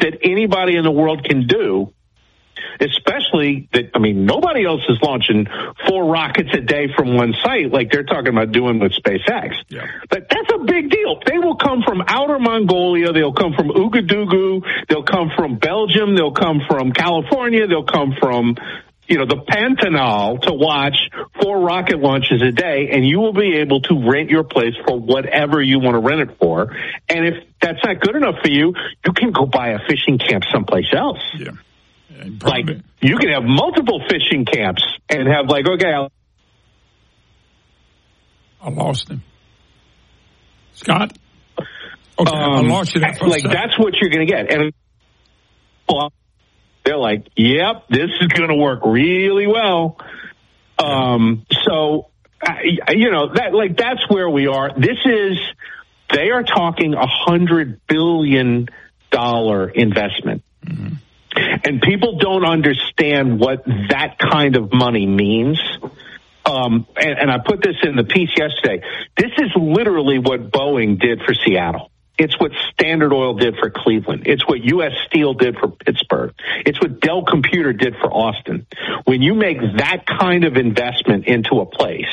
that anybody in the world can do. Especially that, nobody else is launching 4 rockets a day from one site like they're talking about doing with SpaceX. Yeah. But that's a big deal. They will come from outer Mongolia. They'll come from Ouagadougou. They'll come from Belgium. They'll come from California. They'll come from, the Pantanal to watch 4 rocket launches a day, and you will be able to rent your place for whatever you want to rent it for. And if that's not good enough for you, you can go buy a fishing camp someplace else. Yeah. Like, you can have multiple fishing camps and have okay. I lost him. Scott? Okay, I lost you. That's what you're going to get. And they're like, yep, this is going to work really well. That's where we are. They are talking $100 billion investment. Mm-hmm. And people don't understand what that kind of money means. And I put this in the piece yesterday. This is literally what Boeing did for Seattle. It's what Standard Oil did for Cleveland. It's what U.S. Steel did for Pittsburgh. It's what Dell Computer did for Austin. When you make that kind of investment into a place,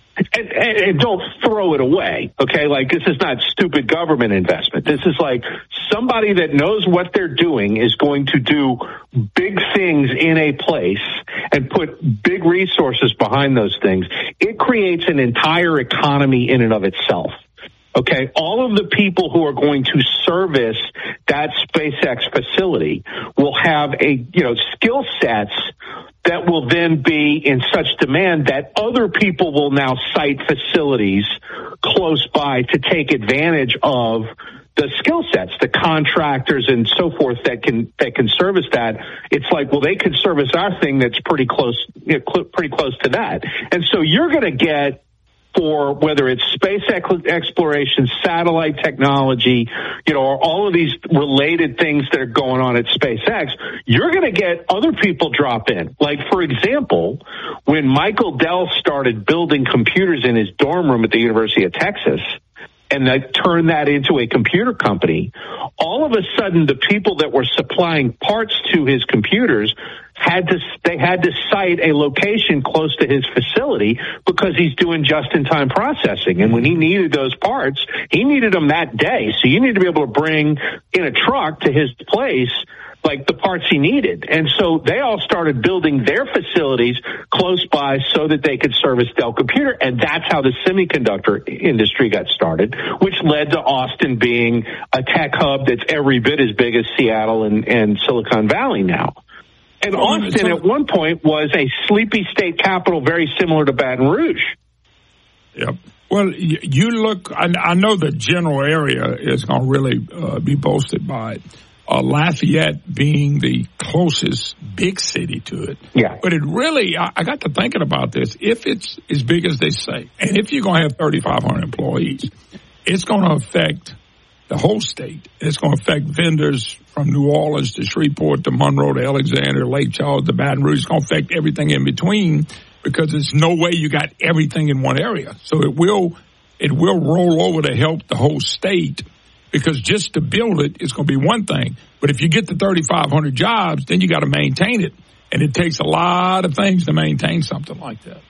and don't throw it away, okay? This is not stupid government investment. This is somebody that knows what they're doing is going to do big things in a place and put big resources behind those things. It creates an entire economy in and of itself. Okay, all of the people who are going to service that SpaceX facility will have skill sets that will then be in such demand that other people will now site facilities close by to take advantage of the skill sets, the contractors and so forth that can service that. It's they can service our thing that's pretty close to that. And so you're going to get, for whether it's space exploration, satellite technology, or all of these related things that are going on at SpaceX, you're going to get other people drop in. For example, when Michael Dell started building computers in his dorm room at the University of Texas, and they turned that into a computer company, all of a sudden the people that were supplying parts to his computers had to cite a location close to his facility because he's doing just-in-time processing. And when he needed those parts, he needed them that day. So you need to be able to bring in a truck to his place the parts he needed. And so they all started building their facilities close by so that they could service Dell Computer. And that's how the semiconductor industry got started, which led to Austin being a tech hub that's every bit as big as Seattle and Silicon Valley now. And Austin at one point was a sleepy state capital very similar to Baton Rouge. Yep. Well, you look, I know the general area is going to really be boasted by it. Lafayette being the closest big city to it. Yeah. But it really, I got to thinking about this. If it's as big as they say, and if you're going to have 3,500 employees, it's going to affect the whole state. It's going to affect vendors from New Orleans to Shreveport to Monroe to Alexander, Lake Charles to Baton Rouge. It's going to affect everything in between because there's no way you got everything in one area. So it will roll over to help the whole state. Because just to build it is going to be one thing. But if you get the 3,500 jobs, then you got to maintain it. And it takes a lot of things to maintain something like that.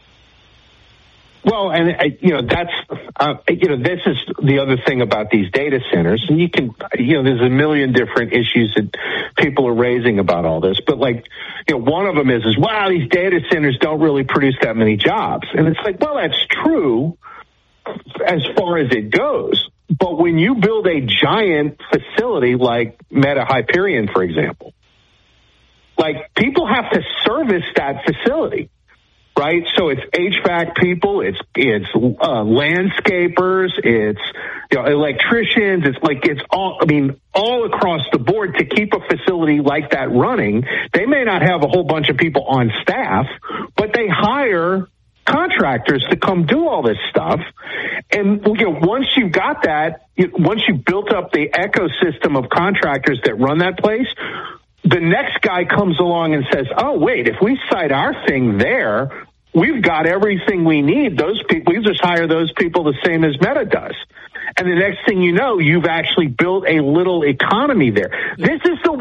Well, and, that's, this is the other thing about these data centers. And there's a million different issues that people are raising about all this. But one of them is, wow, these data centers don't really produce that many jobs. And it's well, that's true as far as it goes. But when you build a giant facility like Meta Hyperion, for example, people have to service that facility, right? So it's HVAC people, it's landscapers, it's electricians, it's all across the board to keep a facility like that running. They may not have a whole bunch of people on staff, but they hire contractors to come do all this stuff. And once you got that, once you built up the ecosystem of contractors that run that place, the next guy comes along and says, oh, wait, if we site our thing there, we've got everything we need. Those people, we just hire those people the same as Meta does. And the next thing you know, you've actually built a little economy there. This is the